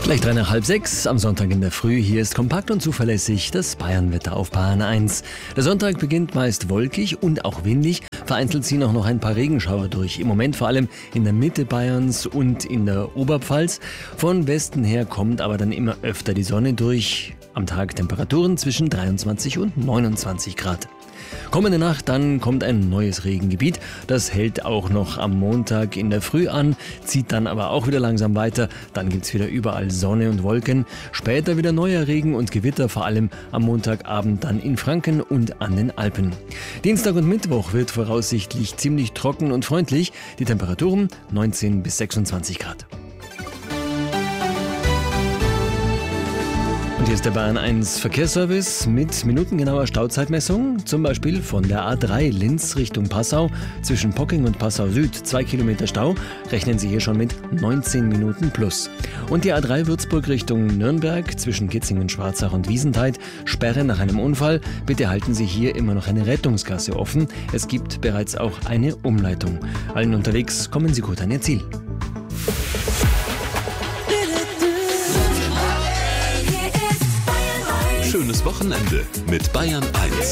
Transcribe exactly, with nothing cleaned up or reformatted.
Gleich drei nach halb sechs am Sonntag in der Früh. Hier ist kompakt und zuverlässig das Bayernwetter auf Bayern eins. Der Sonntag beginnt meist wolkig und auch windig. Vereinzelt ziehen auch noch ein paar Regenschauer durch. Im Moment vor allem in der Mitte Bayerns und in der Oberpfalz. Von Westen her kommt aber dann immer öfter die Sonne durch. Am Tag Temperaturen zwischen dreiundzwanzig und neunundzwanzig Grad. Kommende Nacht dann kommt ein neues Regengebiet. Das hält auch noch am Montag in der Früh an, zieht dann aber auch wieder langsam weiter. Dann gibt's wieder überall Sonne und Wolken. Später wieder neuer Regen und Gewitter, vor allem am Montagabend dann in Franken und an den Alpen. Dienstag und Mittwoch wird voraussichtlich ziemlich trocken und freundlich. Die Temperaturen neunzehn bis sechsundzwanzig Grad. Und hier ist der Bayern eins Verkehrsservice mit minutengenauer Stauzeitmessung, zum Beispiel von der A drei Linz Richtung Passau. Zwischen Pocking und Passau Süd zwei Kilometer Stau, rechnen Sie hier schon mit neunzehn Minuten plus. Und die A drei Würzburg Richtung Nürnberg zwischen Kitzingen, Schwarzach und Wiesentheid, Sperre nach einem Unfall. Bitte halten Sie hier immer noch eine Rettungsgasse offen. Es gibt bereits auch eine Umleitung. Allen unterwegs, kommen Sie gut an Ihr Ziel. Schönes Wochenende mit Bayern eins.